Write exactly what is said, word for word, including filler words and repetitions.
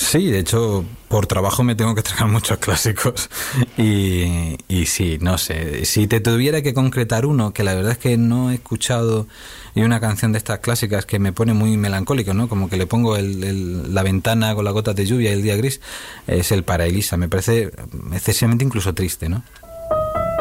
Sí, de hecho, por trabajo me tengo que tragar muchos clásicos y, y sí, no sé, si te tuviera que concretar uno, que la verdad es que no he escuchado, y una canción de estas clásicas que me pone muy melancólico, ¿no? Como que le pongo el, el, la ventana con las gotas de lluvia y el día gris, es el Para Elisa, me parece excesivamente incluso triste, ¿no?